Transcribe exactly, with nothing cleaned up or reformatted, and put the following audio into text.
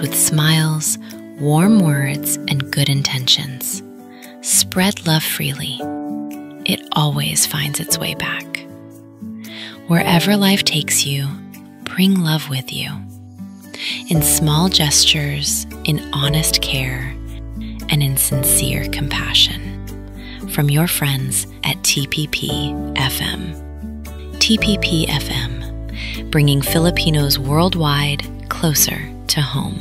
with smiles, warm words, and good intentions. Spread love freely. It always finds its way back. Wherever life takes you, bring love with you. In small gestures, in honest care, and in sincere compassion. From your friends at T P P F M. T P P F M, bringing Filipinos worldwide closer to home.